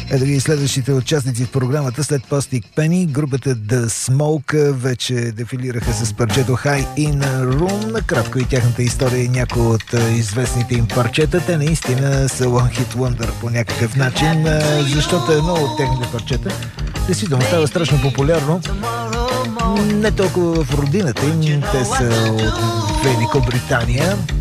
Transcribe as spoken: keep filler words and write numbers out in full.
Ето ги следващите участници в програмата след Plastic Penny. Групата The Smoke вече дефилираха с парчето High in a Room. Накратко и тяхната история и някои от известните им парчета. Те наистина са One Hit Wonder по някакъв начин, защото едно от техните парчета действително става страшно популярно. Не толкова в родината им, те са от Великобритания.